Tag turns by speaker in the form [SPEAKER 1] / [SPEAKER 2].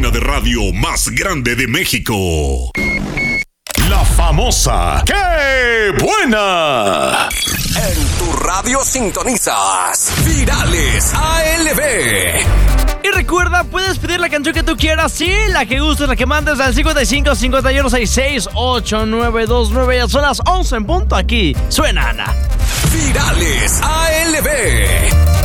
[SPEAKER 1] cabina de radio más grande de México.
[SPEAKER 2] La famosa ¡Qué buena!
[SPEAKER 3] En tu radio sintonizas Virales ALB.
[SPEAKER 4] Y recuerda, puedes pedir la canción que tú quieras, sí, la que gustes, la que mandes al 55 51 66 8929. Ya son las 11 en punto, aquí suena Ana.
[SPEAKER 3] Virales ALB.